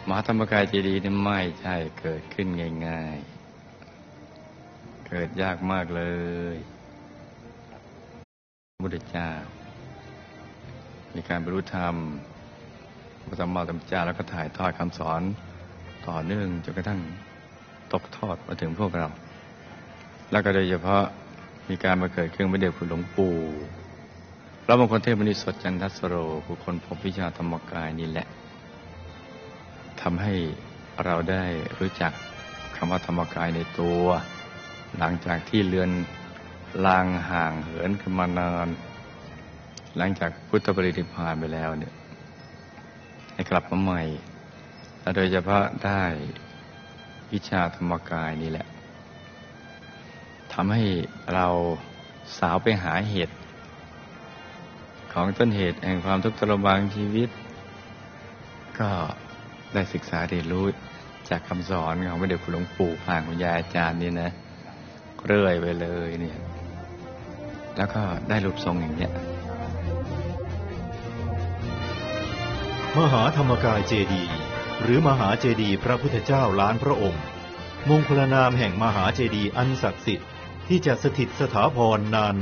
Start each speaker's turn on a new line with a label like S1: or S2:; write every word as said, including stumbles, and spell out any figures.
S1: มหาธรรมกายเจดีย์นี่ไม่ใช่เกิดขึ้นง่ายๆเกิดยากมากเลยพระพุทธเจ้ามีการบรรลุธรรมพระสัมมาสัมพุทธเจ้าแล้วก็ถ่ายทอดคำสอนต่อเนื่องจนกระทั่งตกทอดมาถึงพวกเราแล้วก็โดยเฉพาะมีการมาเกิดขึ้นพระเดชคุณหลวงปู่พระมงคลเทพมณีสดจันทสโรผู้คนพบวิชาธรรมกายนี่แหละทำให้เราได้รู้จักคำว่าธรรมกายในตัวหลังจากที่เลือนลางห่างเหินกันมานานหลังจากพุทธปรินิพพานไปแล้วเนี่ยให้กลับมาใหม่และโดยเฉพาะได้วิชาธรรมกายนี่แหละทำให้เราสาวไปหาเหตุของต้นเหตุแห่งความทุกข์ทรมานชีวิตก็ได้ศึกษาเรียนรู้จากคำสอนของพระเดชคุณหลวงปู่ผ่านคุณยายอาจารย์นี่นะเรื่อยไปเลยเนี่ยแล้วก็ได้รูปทรงอย่างเนี้ย
S2: มหาธรรมกายเจดีย์หรือมหาเจดีย์พระพุทธเจ้าล้านพระองค์มงคลนามแห่งมหาเจดีย์อันศักดิ์สิทธิ์ที่จะสถิตสถาพรนาน